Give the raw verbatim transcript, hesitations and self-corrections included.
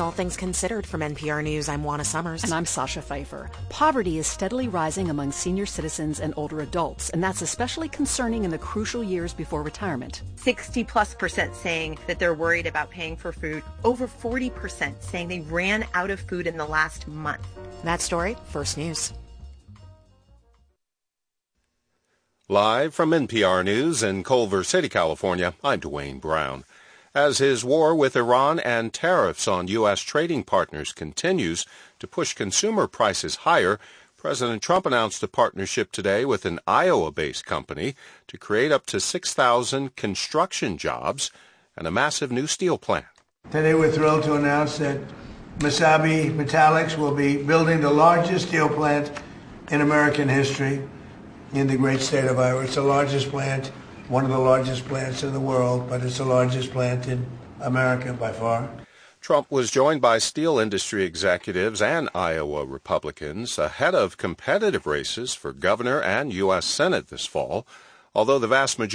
All Things Considered from N P R News. I'm Juana Summers. And I'm Sasha Pfeiffer. Poverty is steadily rising among senior citizens and older adults, and that's especially concerning in the crucial years before retirement. sixty plus percent saying that they're worried about paying for food. Over forty percent saying they ran out of food in the last month. That story, First News. Live from N P R News in Culver City, California, I'm Dwayne Brown. As his war with Iran and tariffs on U S trading partners continues to push consumer prices higher, President Trump announced a partnership today with an Iowa-based company to create up to six thousand construction jobs and a massive new steel plant. Today we're thrilled to announce that Mesabi Metallics will be building the largest steel plant in American history in the great state of Iowa. It's the largest plant, one of the largest plants in the world, but it's the largest plant in America by far. Trump was joined by steel industry executives and Iowa Republicans ahead of competitive races for governor and U S Senate this fall, although the vast majority